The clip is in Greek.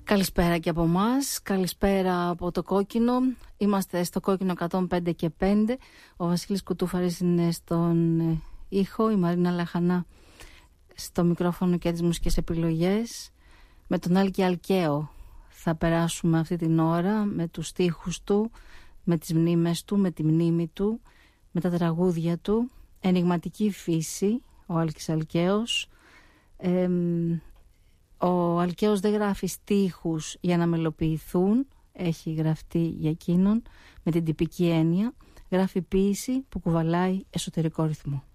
Καλησπέρα και από εμάς, καλησπέρα από το Κόκκινο. Είμαστε στο Κόκκινο 105 και 5. Ο Βασίλης Κουτούφαρης είναι στον ήχο, η Μαρίνα Λαχανά στο μικρόφωνο και τις μουσικές επιλογές. Με τον Άλκη Αλκαίο θα περάσουμε αυτή την ώρα, με τους στίχους του, με τις μνήμες του, με τη μνήμη του, με τα τραγούδια του. Ενιγματική φύση, ο Άλκης Αλκαίος. Ο Αλκαίος δεν γράφει στίχους για να μελοποιηθούν, έχει γραφτεί για εκείνον με την τυπική έννοια. Γράφει ποίηση που κουβαλάει εσωτερικό ρυθμό.